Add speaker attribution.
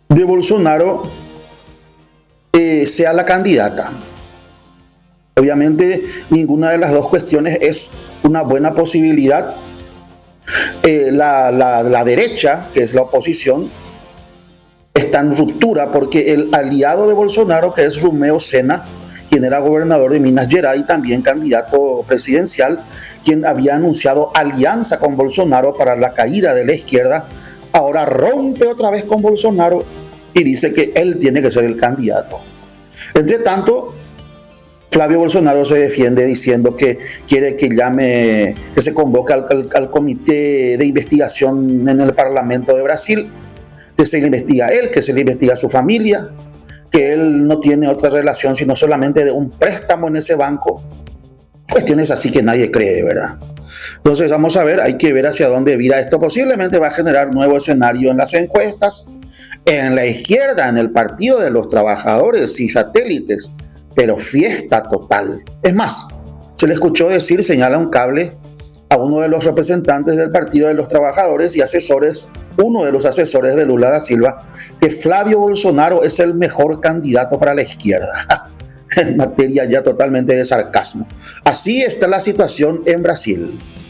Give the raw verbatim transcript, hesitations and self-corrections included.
Speaker 1: de Bolsonaro eh, sea la candidata. Obviamente ninguna de las dos cuestiones es una buena posibilidad. Eh, la, la, la derecha, que es la oposición, está en ruptura porque el aliado de Bolsonaro, que es Romeo Zema, quien era gobernador de Minas Gerais y también candidato presidencial, quien había anunciado alianza con Bolsonaro para la caída de la izquierda, ahora rompe otra vez con Bolsonaro y dice que él tiene que ser el candidato. Entre tanto, Flavio Bolsonaro se defiende diciendo que quiere que llame, que se convoque al, al, al comité de investigación en el Parlamento de Brasil, que se le investiga a él, que se le investiga a su familia, que él no tiene otra relación sino solamente de un préstamo en ese banco. Cuestiones así que nadie cree, ¿verdad? Entonces vamos a ver, hay que ver hacia dónde vira esto. Posiblemente va a generar nuevo escenario en las encuestas, en la izquierda, en el Partido de los Trabajadores y satélites, pero fiesta total. Es más, se le escuchó decir, señala un cable, a uno de los representantes del Partido de los Trabajadores y asesores, uno de los asesores de Lula da Silva, que Flavio Bolsonaro es el mejor candidato para la izquierda, en materia ya totalmente de sarcasmo. Así está la situación en Brasil.